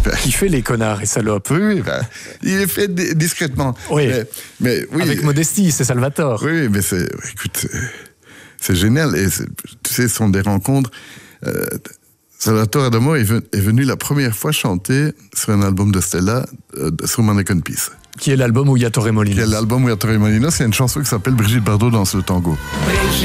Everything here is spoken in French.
Qui fait les connards et salopes. Oui, il est fait discrètement. Oui. Mais oui. Avec modestie, c'est Salvatore. Oui, mais écoute, c'est génial. Et tu sais, ce sont des rencontres. Salvatore Adamo est venu la première fois chanter sur un album de Stella, sur Mannequin Peace. Qui est l'album où il y a Torremolinos. C'est une chanson qui s'appelle Brigitte Bardot danse le tango.